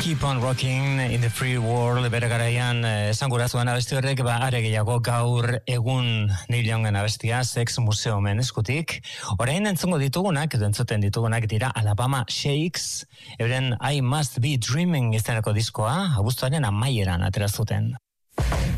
Keep on Rocking in the Free World bere garaian esan gurazuan abesti horrek are gehiago gaur egun Neil Youngen abestia Sex Museomen eskutik. Orain entzungo ditugunak, edo entzuten ditugunak dira Alabama Shakes, euren I Must Be Dreaming izeneko diskoa abuztuaren amaieran atera zuten.